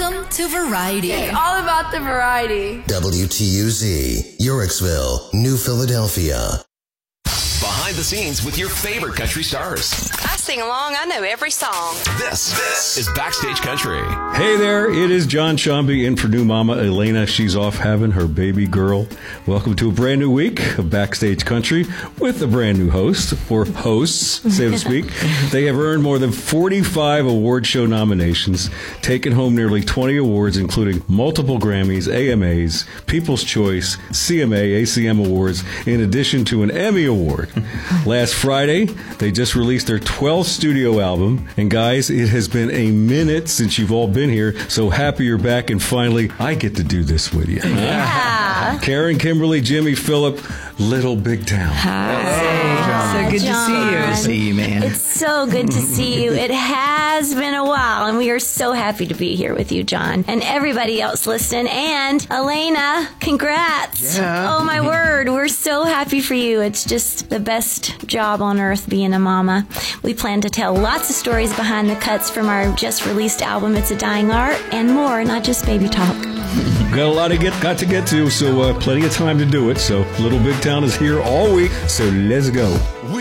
Welcome to Variety. It's all about the variety. WTUZ, Yorksville, New Philadelphia. Behind the scenes with your favorite country stars. I sing along. I know every song. This is Backstage Country. Hey there, it is John Shambi in for new mama Elena. She's off having her baby girl. Welcome to a brand new week of Backstage Country with a brand new host, or hosts, so to speak. They have earned more than 45 award show nominations, taken home nearly 20 awards, including multiple Grammys, AMAs, People's Choice, CMA, ACM Awards, in addition to an Emmy Award. Last Friday, they just released their 12th studio album. And guys, it has been a minute since you've all been here. So happy you're back. And finally, I get to do this with you. Yeah. Karen, Kimberly, Jimmy, Philip, Little Big Town. Hi. So good John. to see you. Good to see you, man. It's so good to see you. It has been a while, and we are so happy to be here with you, John, and everybody else listening. And Elena, congrats. Yeah. Oh, my word. We're so happy for you. It's just the best job on earth being a mama. We plan to tell lots of stories behind the cuts from our just released album, It's a Dying Art, and more, not just baby talk. Got a lot to get to, so plenty of time to do it. So Little Big Town is here all week, so let's go.